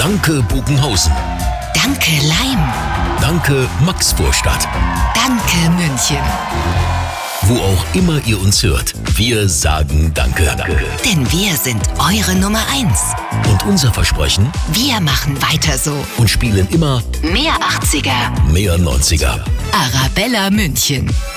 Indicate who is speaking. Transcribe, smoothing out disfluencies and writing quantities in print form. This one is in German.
Speaker 1: Danke Bugenhausen.
Speaker 2: Danke Laim.
Speaker 1: Danke Maxvorstadt.
Speaker 2: Danke München.
Speaker 1: Wo auch immer ihr uns hört, wir sagen Danke.
Speaker 2: Denn wir sind eure Nummer 1.
Speaker 1: Und unser Versprechen?
Speaker 2: Wir machen weiter so.
Speaker 1: Und spielen immer
Speaker 2: mehr 80er,
Speaker 1: mehr 90er.
Speaker 2: Arabella München.